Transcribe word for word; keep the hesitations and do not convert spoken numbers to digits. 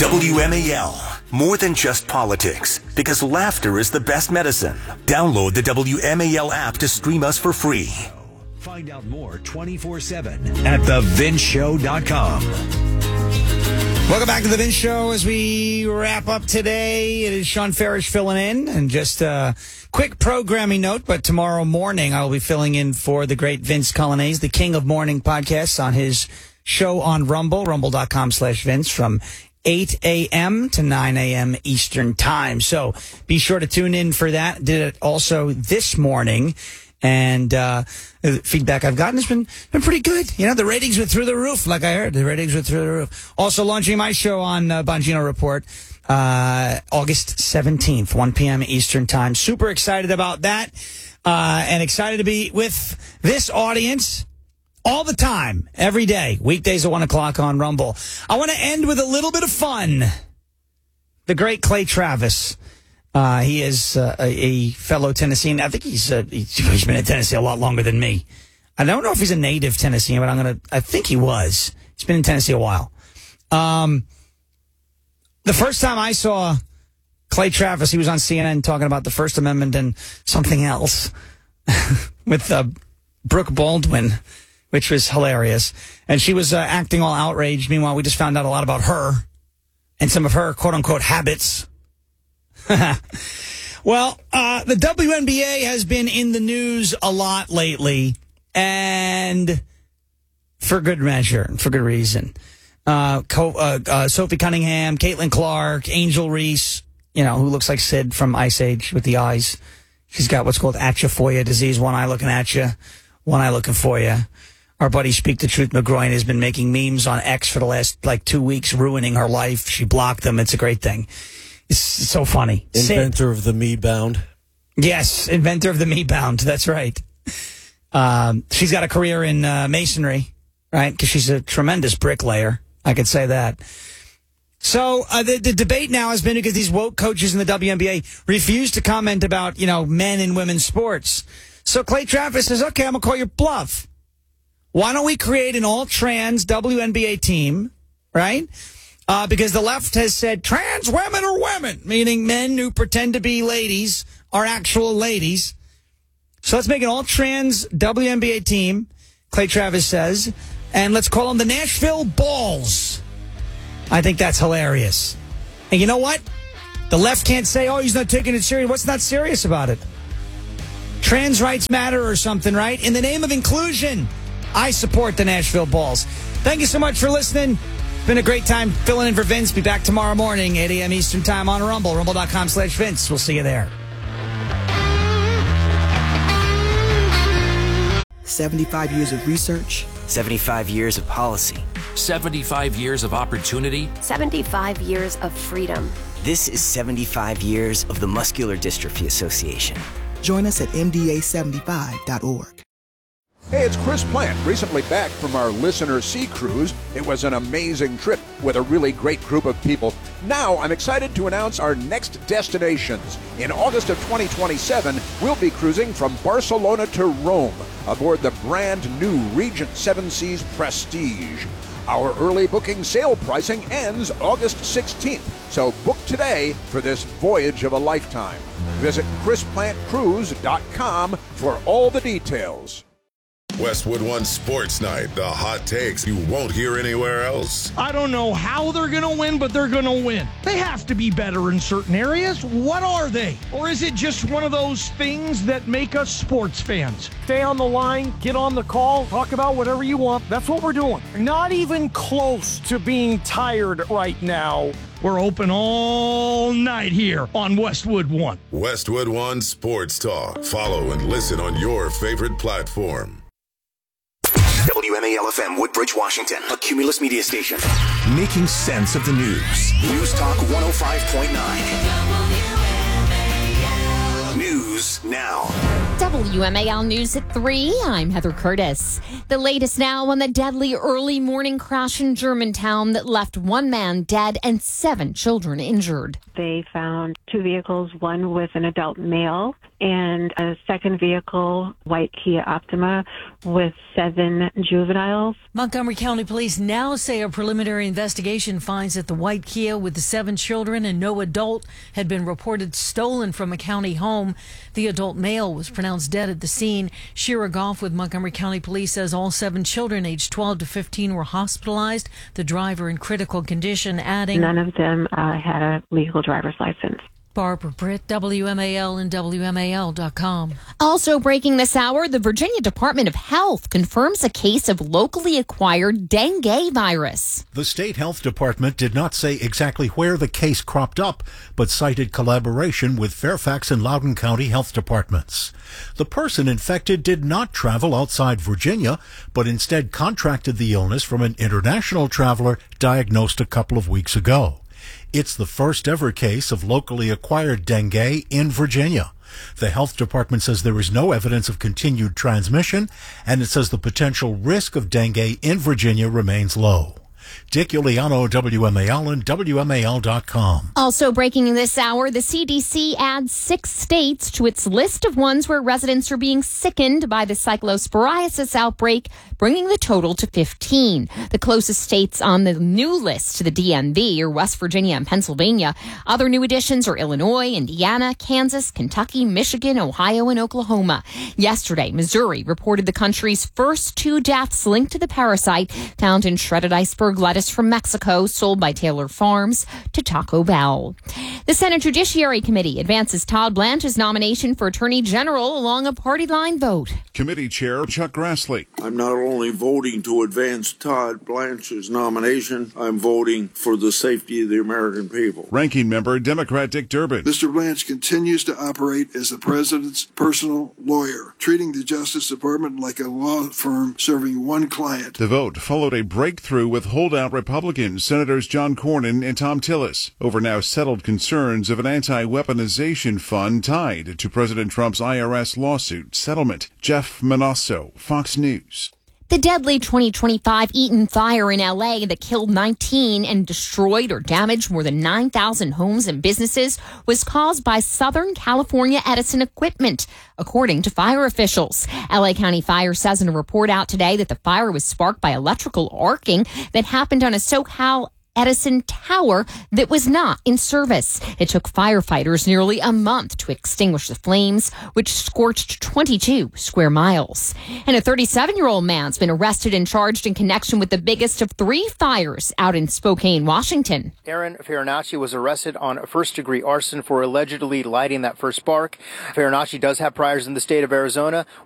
W M A L. More than just politics, because laughter is the best medicine. Download the W M A L app to stream us for free. Find out more twenty-four seven at the vince show dot com. Welcome back to The Vince Show as we wrap up today. It is Sean Farish filling in. And just a quick programming note, but tomorrow morning I will be filling in for the great Vince Coglianese, the king of morning podcasts, on his show on Rumble, rumble.com slash Vince, from eight a.m. to nine a.m. Eastern Time. So be sure to tune in for that. Did it also this morning. And uh the feedback I've gotten has been been pretty good. You know, the ratings were through the roof, like I heard. The ratings were through the roof. Also launching my show on uh, Bongino Report, uh August seventeenth, one p.m. Eastern Time. Super excited about that, uh and excited to be with this audience all the time, every day, weekdays at one o'clock on Rumble. I want to end with a little bit of fun. The great Clay Travis. Uh, he is uh, a, a fellow Tennessean. I think he's uh, he's been in Tennessee a lot longer than me. I don't know if he's a native Tennessean, but I'm gonna. I think he was. He's been in Tennessee a while. Um, the first time I saw Clay Travis, he was on C N N talking about the First Amendment and something else with uh, Brooke Baldwin, which was hilarious. And she was uh, acting all outraged. Meanwhile, we just found out a lot about her and some of her quote unquote habits. Well, uh, the W N B A has been in the news a lot lately, and for good measure, for good reason. Uh, Co- uh, uh, Sophie Cunningham, Caitlin Clark, Angel Reese, you know, who looks like Sid from Ice Age with the eyes. She's got what's called atrophoia disease, one eye looking at you, one eye looking for you. Our buddy Speak the Truth McGroin has been making memes on X for the last, like, two weeks, ruining her life. She blocked them. It's a great thing. It's so funny. Inventor Sid. of the Me Bound. Yes, inventor of the Me Bound. That's right. Um, she's got a career in uh, masonry, right? Because she's a tremendous bricklayer. I could say that. So uh, the, the debate now has been because these woke coaches in the W N B A refuse to comment about, you know, men and women's sports. So Clay Travis says, okay, I'm going to call your bluff. Why don't we create an all-trans W N B A team, right? Uh, because the left has said trans women are women, meaning men who pretend to be ladies are actual ladies. So let's make an all-trans W N B A team, Clay Travis says, and let's call them the Nashville Balls. I think that's hilarious. And you know what? The left can't say, oh, he's not taking it serious. What's not serious about it? Trans rights matter or something, right? In the name of inclusion, I support the Nashville Balls. Thank you so much for listening. It's been a great time filling in for Vince. Be back tomorrow morning, eight a.m. Eastern Time on Rumble, rumble.com slash Vince. We'll see you there. seventy-five years of research. seventy-five years of policy. seventy-five years of opportunity. seventy-five years of freedom. This is seventy-five years of the Muscular Dystrophy Association. Join us at M D A seventy-five dot org. Hey, it's Chris Plant, recently back from our Listener Sea Cruise. It was an amazing trip with a really great group of people. Now I'm excited to announce our next destinations. In August of twenty twenty-seven, we'll be cruising from Barcelona to Rome aboard the brand new Regent Seven Seas Prestige. Our early booking sale pricing ends August sixteenth, so book today for this voyage of a lifetime. Visit chris plant cruise dot com for all the details. Westwood One Sports Night, the hot takes you won't hear anywhere else. I don't know how they're going to win, but they're going to win. They have to be better in certain areas. What are they? Or is it just one of those things that make us sports fans? Stay on the line, get on the call, talk about whatever you want. That's what we're doing. Not even close to being tired right now. We're open all night here on Westwood One. Westwood One Sports Talk. Follow and listen on your favorite platform. W M A L F M, Woodbridge, Washington, a Cumulus media station. Making sense of the news. News Talk one oh five point nine. News News now. W M A L News at three. I'm Heather Curtis. The latest now on the deadly early morning crash in Germantown that left one man dead and seven children injured. They found two vehicles, one with an adult male and a second vehicle, white Kia Optima, with seven juveniles. Montgomery County Police now say a preliminary investigation finds that the white Kia with the seven children and no adult had been reported stolen from a county home. The adult male was pronounced dead at the scene. Shira Goff with Montgomery County Police says all seven children aged twelve to fifteen were hospitalized. The driver in critical condition, adding, none of them uh, had a legal driver's license. Barbara Britt, W M A L and W M A L dot com. Also breaking this hour, the Virginia Department of Health confirms a case of locally acquired dengue virus. The state health department did not say exactly where the case cropped up, but cited collaboration with Fairfax and Loudoun County health departments. The person infected did not travel outside Virginia, but instead contracted the illness from an international traveler diagnosed a couple of weeks ago. It's the first ever case of locally acquired dengue in Virginia. The health department says there is no evidence of continued transmission, and it says the potential risk of dengue in Virginia remains low. Dick Iuliano, W M A L and W M A L dot com. Also breaking this hour, the C D C adds six states to its list of ones where residents are being sickened by the cyclosporiasis outbreak, bringing the total to fifteen. The closest states on the new list to the D M V are West Virginia and Pennsylvania. Other new additions are Illinois, Indiana, Kansas, Kentucky, Michigan, Ohio, and Oklahoma. Yesterday, Missouri reported the country's first two deaths linked to the parasite found in shredded iceberg lettuce from Mexico, sold by Taylor Farms to Taco Bell. The Senate Judiciary Committee advances Todd Blanche's nomination for Attorney General along a party line vote. Committee Chair Chuck Grassley. I'm not only voting to advance Todd Blanche's nomination, I'm voting for the safety of the American people. Ranking Member Democrat Dick Durbin. Mister Blanche continues to operate as the president's personal lawyer, treating the Justice Department like a law firm serving one client. The vote followed a breakthrough with holdout Republicans, Senators John Cornyn and Tom Tillis, over now settled concerns of an anti-weaponization fund tied to President Trump's I R S lawsuit settlement. Jeff Manasso, Fox News. The deadly twenty twenty-five Eaton fire in L A that killed nineteen and destroyed or damaged more than nine thousand homes and businesses was caused by Southern California Edison equipment, according to fire officials. L A County Fire says in a report out today that the fire was sparked by electrical arcing that happened on a SoCal Edison tower that was not in service. It took firefighters nearly a month to extinguish the flames, which scorched twenty-two square miles. And a thirty-seven-year-old man's been arrested and charged in connection with the biggest of three fires out in Spokane, Washington. Aaron Farinacci was arrested on first-degree arson for allegedly lighting that first spark. Farinacci does have priors in the state of Arizona.